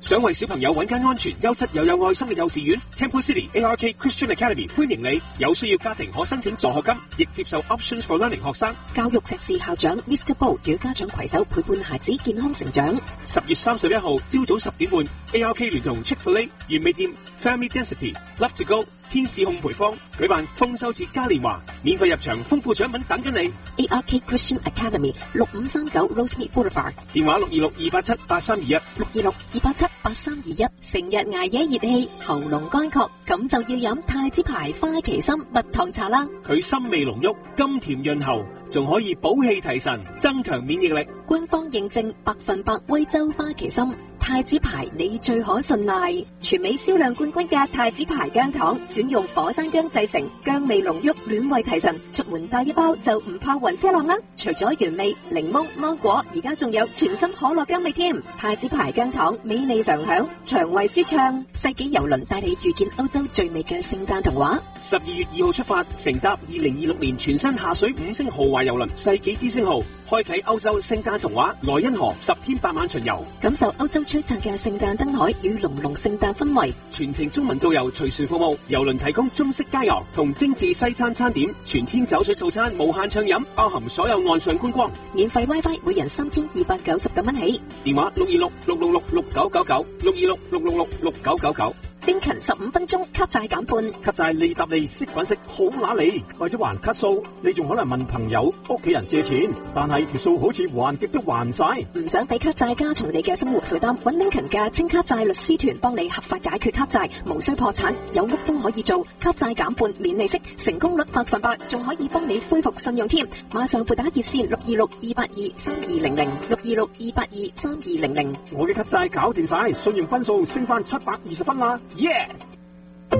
想為小朋友揾間安全、優質又有愛心嘅幼稚園 ，Temple City ARK Christian Academy 歡迎你。有需要家庭可申請助學金，亦接受 Options for Learning 學生。 教育碩士校長 Mr. Bo 與家長攜手陪伴孩子健康成長。 10月31號朝早10點半 ，ARK 聯同 Chick-fil-A 原味店 Family Density Love to Go 天使烘焙坊舉辦豐收節嘉年華，免費入場，豐富獎品等緊你。 ARK Christian Academy 6539 Rosemead Boulevard， 電話626-287-8321 626-287-8321。成日捱夜熱氣，喉嚨乾涸，咁就要飲太子牌花旗參蜜糖茶啦。 佢深味濃郁，甘甜潤喉，仲可以補氣提神，增強免疫力。 官方認證100%威州花旗參，太子牌你最可信賴。全美銷量冠軍嘅太子牌薑糖，選用火山薑製成，薑味濃郁，暖胃提神，出門帶一包就唔怕暈車浪啦。除咗原味、檸檬、芒果，而家仲有全新可樂薑味添。太子牌薑糖，美味常享，腸胃舒暢。世紀郵輪帶你遇見歐洲最美嘅聖誕童話。 12月2號出發，乘搭2026年全新下水5星豪華郵輪世紀之星號，開啟歐洲聖誕童話萊茵河10天8晚巡遊， 感受歐洲璀璨嘅聖誕燈海與濃濃聖誕氛圍。 全程中文導遊隨船服務，郵輪提供中式佳肴同精緻西餐餐點，全天酒水套餐無限暢飲，包含所有岸上觀光， 免費 WiFi， 每人3299蚊起。 電話626-666-6999 626-666-6999。 冰勤15分鐘，卡債減半。 卡債利搭利，息滾息，好揦利。為咗還卡數，你仲可能問朋友、屋企人借錢，但係條數好似還極都還唔晒。 唔想俾卡債加重你嘅生活負擔，揾冰勤嘅清卡債律師團幫你合法解決卡債，無需破產，有屋都可以做，卡債減半，免利息，成功率100%，仲可以幫你恢復信用添。馬上撥打熱線626-282-3200 626-282-3200。 我嘅卡債搞掂晒，信用分數升翻720分啦！耶！